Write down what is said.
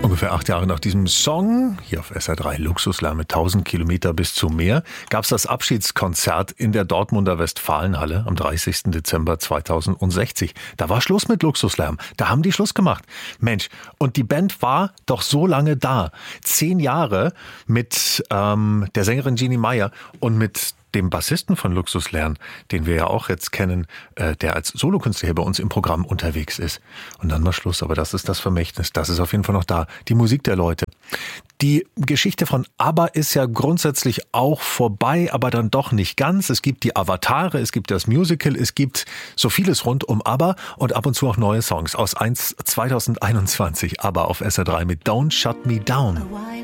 Ungefähr 8 Jahre nach diesem Song, hier auf SR3 Luxuslärm mit 1000 Kilometer bis zum Meer, gab es das Abschiedskonzert in der Dortmunder Westfalenhalle am 30. Dezember 2060. Da war Schluss mit Luxuslärm. Da haben die Schluss gemacht. Mensch, und die Band war doch so lange da. 10 Jahre mit der Sängerin Jeannie Meyer und mit dem Bassisten von Luxuslärm, den wir ja auch jetzt kennen, der als Solokünstler hier bei uns im Programm unterwegs ist. Und dann war Schluss, aber das ist das Vermächtnis, das ist auf jeden Fall noch da. Die Musik der Leute. Die Geschichte von ABBA ist ja grundsätzlich auch vorbei, aber dann doch nicht ganz. Es gibt die Avatare, es gibt das Musical, es gibt so vieles rund um ABBA und ab und zu auch neue Songs aus 2021. ABBA auf SR3 mit Don't Shut Me Down.